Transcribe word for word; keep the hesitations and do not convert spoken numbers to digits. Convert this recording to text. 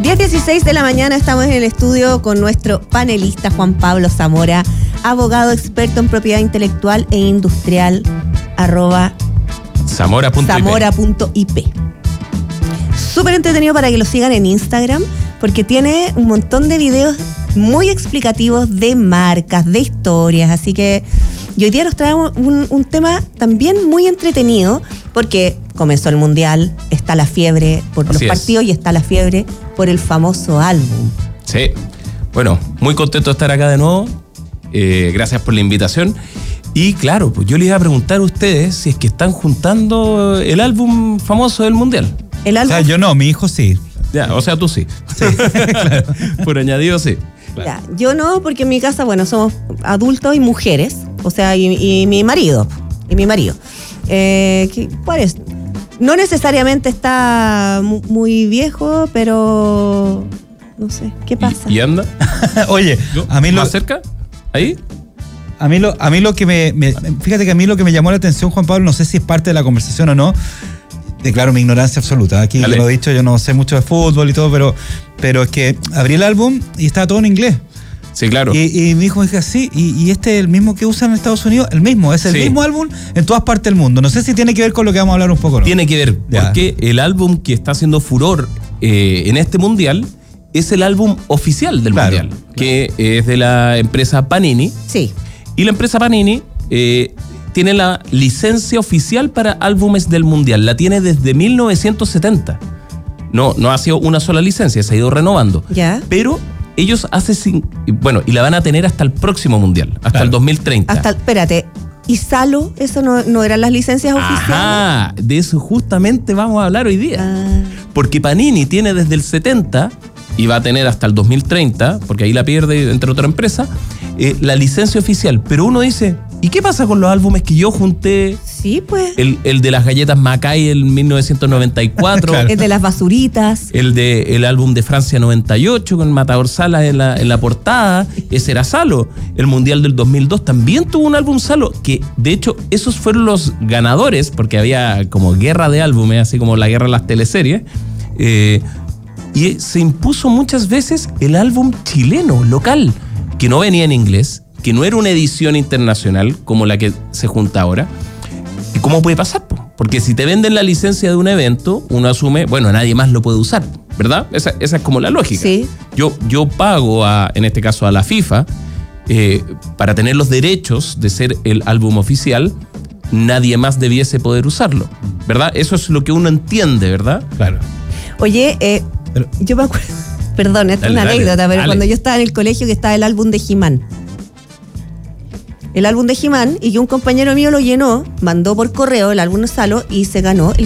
diez dieciséis de la mañana estamos en el estudio con nuestro panelista Juan Pablo Zamora, abogado experto en propiedad intelectual e industrial, arroba Zamora punto I P. Súper entretenido para que lo sigan en Instagram, porque tiene un montón de videos muy explicativos de marcas, de historias, así que y hoy día nos traemos un, un tema también muy entretenido, porque comenzó el Mundial, está la fiebre por los Así partidos es. y está la fiebre por el famoso álbum. Sí, bueno, muy contento de estar acá de nuevo, eh, gracias por la invitación. Y claro, pues yo les iba a preguntar a ustedes si es que están juntando el álbum famoso del Mundial. El álbum, O sea, yo no, mi hijo sí. Ya, o sea, tú sí. Sí, claro. Por añadido, sí. Claro. ya, yo no, porque en mi casa, bueno, somos adultos y mujeres, o sea, y, y mi marido, y mi marido. Eh, ¿qué- ¿Cuál es? No necesariamente está mu- muy viejo, pero no sé, ¿qué pasa? ¿Y, y anda? Oye, a mí lo, ¿Más cerca? ¿Ahí? a mí lo, a mí lo que me, me- fíjate que a mí lo que me llamó la atención, Juan Pablo, no sé si es parte de la conversación o no. Declaro mi ignorancia absoluta. Aquí Dale. lo he dicho, yo no sé mucho de fútbol y todo, pero, pero es que abrí el álbum y estaba todo en inglés. Sí, claro. Y, y mi hijo me dijo así, y, y este es el mismo que usan en Estados Unidos, el mismo, es el Sí. mismo álbum en todas partes del mundo. No sé si tiene que ver con lo que vamos a hablar un poco, ¿no? Tiene que ver, Ya. porque el álbum que está haciendo furor eh, en este mundial es el álbum oficial del Claro, mundial, que es de la empresa Panini. Sí, Y la empresa Panini eh, tiene la licencia oficial para álbumes del mundial. La tiene desde mil novecientos setenta. No, no ha sido una sola licencia, se ha ido renovando. ya. Pero ellos hace cin- bueno, y la van a tener hasta el próximo mundial, hasta Claro. el dos mil treinta. Hasta, espérate, ¿y Salo? ¿Eso no, no eran las licencias oficiales? Ajá, de eso justamente vamos a hablar hoy día. Ah, Porque Panini tiene desde el setenta y va a tener hasta el dos mil treinta, porque ahí la pierde entre otra empresa, eh, la licencia oficial. Pero uno dice, ¿y qué pasa con los álbumes que yo junté? sí, pues. El, el de las galletas Mackay en mil novecientos noventa y cuatro, Claro. Es de las basuritas. el de el álbum de Francia noventa y ocho con Matador Salas en la, en la portada, ese era Salo. El Mundial del dos mil dos también tuvo un álbum Salo, que de hecho esos fueron los ganadores, porque había como guerra de álbumes, así como la guerra de las teleseries, eh, y se impuso muchas veces el álbum chileno, local, que no venía en inglés, que no era una edición internacional como la que se junta ahora. ¿Y cómo puede pasar? po? Porque si te venden la licencia de un evento, uno asume, bueno, nadie más lo puede usar, ¿verdad? Esa, esa es como la lógica. Sí. Yo, yo pago, a, en este caso a la FIFA, eh, para tener los derechos de ser el álbum oficial, nadie más debiese poder usarlo, ¿verdad? Eso es lo que uno entiende, ¿verdad? Claro. Oye, eh, Pero- yo me acuerdo, perdón, esta es Dale, una dale, anécdota, pero dale. cuando yo estaba en el colegio que estaba el álbum de He-Man. El álbum de He-Man, y que un compañero mío lo llenó, mandó por correo el álbum de Salo y se ganó